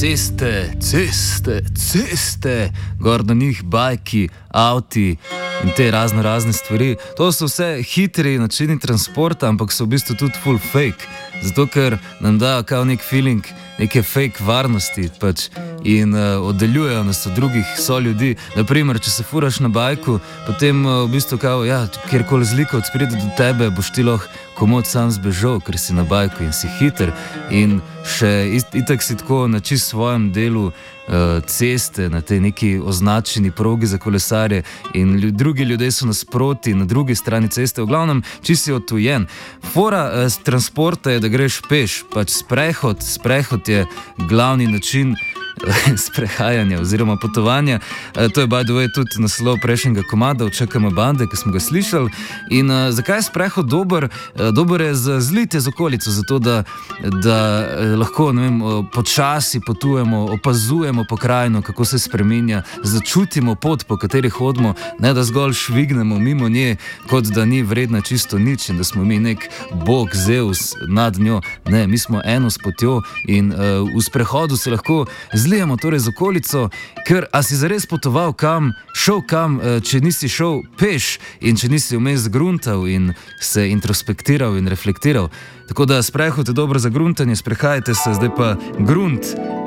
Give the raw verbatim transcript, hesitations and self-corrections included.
ceste, ceste, ceste, gor na njih bajki, avti in te razno razne stvari. To so vse hitri načini transporta, ampak so v bistvu tudi full fake. Zato, ker nam dajo kao nek feeling, neke fake varnosti pač, in uh, oddaljujejo nas od drugih soljudi. Naprimer, če se furaš na bajku, potem uh, v bistvu kao, ja, kjerkoli zliko odpride do tebe, boš ti lahko komod sam zbežal, ker si na bajku in si hiter. In še itak si tako na čist svojem delu uh, ceste, na tej neki označeni progi za kolesarje in lju, drugi ljudje so nasproti, na drugi strani ceste. V glavnem, čist si odtujen. Fora uh, transporta je, da greš peš, pač sprehod, sprehod je glavni način sprehajanja oziroma potovanja. E, to je by the way tudi naslov prejšnjega komada Čakamo bande, ki smo ga slišali. In e, zakaj je sprehod dober? E, dober je za zlite z okolico, zato da, da e, lahko, ne vem, počasi potujemo, opazujemo pokrajino, kako se spreminja, začutimo pot, po kateri hodimo, ne da zgolj švignemo mimo nje, kot da ni vredna čisto nič in da smo mi nek bog, Zeus nad njo. Ne, mi smo eno s potjo in e, v sprehodu se lahko zlijemo torej z okolico, ker a si zares potoval kam, šel kam, če nisi šel peš in če nisi vmes gruntal in se introspektiral in reflektiral. Tako da sprehod je dobro za gruntanje, sprehajajte se, zdaj pa grunt